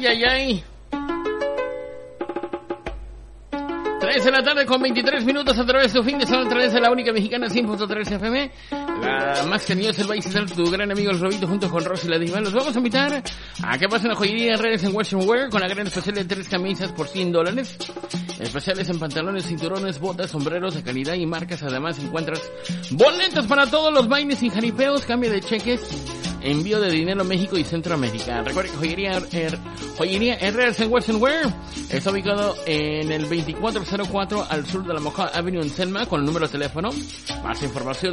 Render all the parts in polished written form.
ay, ay. 3 de la tarde con 23 minutos a través de su fin de semana, a través de la única mexicana 100.3 FM. La más cariñosa, el Valle Central, tu gran amigo el Robito, junto con Rosy la Diva. Los vamos a invitar a que pasen a Joyería Herreras en Western Wear con la gran especial de 3 camisas por $100. Especiales en pantalones, cinturones, botas, sombreros de calidad y marcas. Además encuentras boletos para todos los bailes y jaripeos, cambio de cheques, envío de dinero a México y Centroamérica. Recuerda que Joyería Herreras en Western Wear está ubicado en el 2404 al sur de la Moja Avenue en Selma, con el número de teléfono. Más información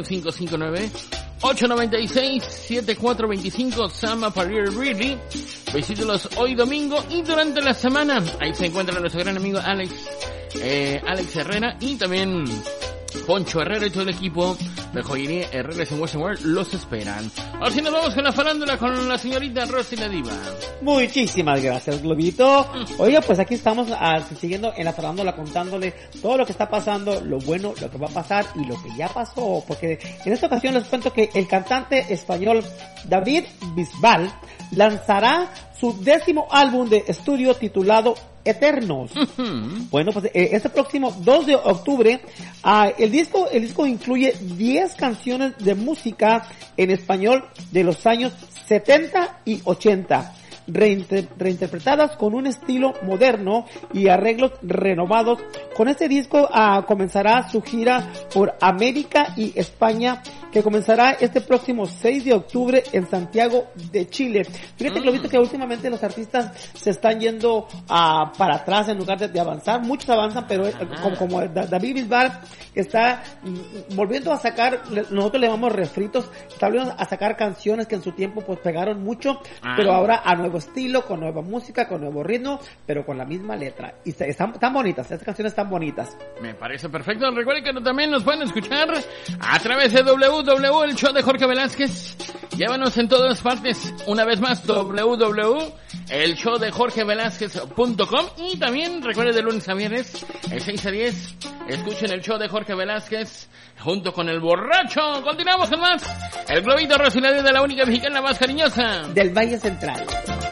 559-896-7425 Sama Parier Really. Visítelos hoy domingo y durante la semana. Ahí se encuentra nuestro gran amigo Alex Herrera y también Poncho Herrera y todo el equipo de Joyería Herreras en Western World los esperan. Ahora sí nos vamos con la farándula con la señorita Rosy la Diva. Muchísimas gracias, Globito. Oiga, pues aquí estamos siguiendo en la farándula, contándole todo lo que está pasando, lo bueno, lo que va a pasar y lo que ya pasó. Porque en esta ocasión les cuento que el cantante español David Bisbal lanzará su 10º álbum de estudio titulado Eternos. Bueno, pues este próximo 2 de octubre el disco incluye 10 canciones de música en español de los años 70 y 80, reinterpretadas con un estilo moderno y arreglos renovados. Con este disco comenzará su gira por América y España, que comenzará este próximo 6 de octubre en Santiago de Chile. Fíjate que lo visto que últimamente los artistas se están yendo para atrás en lugar de avanzar. Muchos avanzan, pero como David Bisbal está volviendo a sacar, nosotros le llamamos refritos, está volviendo a sacar canciones que en su tiempo pues pegaron mucho, pero ahora a nuevo estilo, con nueva música, con nuevo ritmo, pero con la misma letra. Y están bonitas, estas canciones están bonitas. Me parece perfecto. Recuerden que también nos pueden escuchar a través de el show de Jorge Velázquez. Llévanos en todas partes. Una vez más, www.elshowdejorgevelázquez.com. Y también recuerden de lunes a viernes, de 6 a 10, escuchen el show de Jorge Velázquez junto con el borracho. Continuamos con más. El Globito Rosy la Diva, de la única mexicana más cariñosa del Valle Central.